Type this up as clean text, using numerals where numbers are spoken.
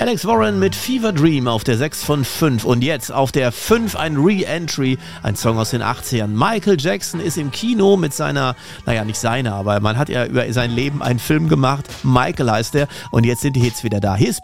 Alex Warren mit Fever Dream auf der 6 von 5 und jetzt auf der 5 ein Re-Entry, ein Song aus den 80ern. Michael Jackson ist im Kino mit seiner, nicht seiner, aber man hat ja über sein Leben einen Film gemacht, Michael heißt er und jetzt sind die Hits wieder da. Hier ist